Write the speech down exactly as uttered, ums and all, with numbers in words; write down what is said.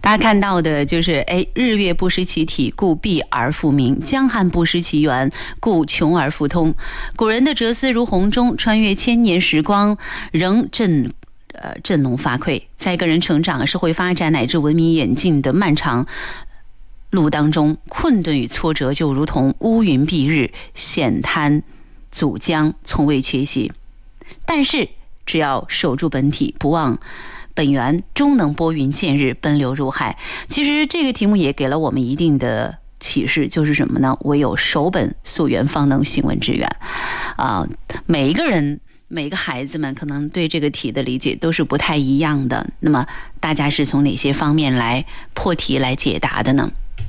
大家看到的就是，哎，日月不失其体，故闭而复明；江汉不失其源，故穷而复通。古人的哲思如洪钟，穿越千年时光，仍振呃振聋发聩。在个人成长、社会发展乃至文明演进的漫长路当中，困顿与挫折就如同乌云蔽日，险滩阻江，从未缺席。但是，只要守住本体，不忘本源，终能拨云见日，奔流入海。其实这个题目也给了我们一定的启示，就是什么呢？唯有守本溯源，方能行稳致远。啊、呃，每一个人。每个孩子们可能对这个题的理解都是不太一样的，那么大家是从哪些方面来破题来解答的呢？